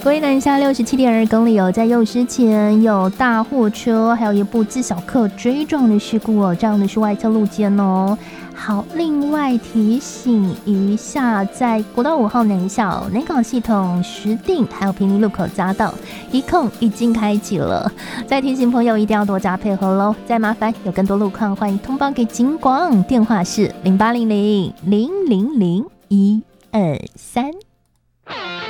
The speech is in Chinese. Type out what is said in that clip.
国一南下67.2公里在右之前有大货车，还有一部自小客追撞的事故这样的是外侧路肩好，另外提醒一下，在国道5号南下南港系统石碇还有平林路口匝道一控已经开启了，再提醒朋友一定要多加配合咯。再麻烦有更多路况，欢迎通报给警广，电话是0800000123。